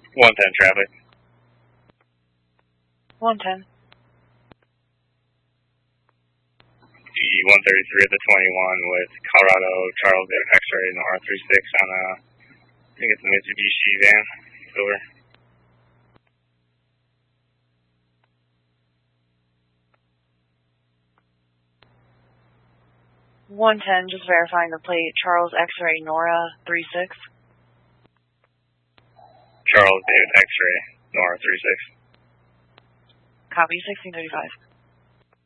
110 traffic. 110. D133 at the 21 with Colorado Charles David X-ray in the R36 on a, I think it's a Mitsubishi van, silver. Just verifying the plate. Charles X-ray Nora 36. Charles David X-ray Nora 36. Copy 1635.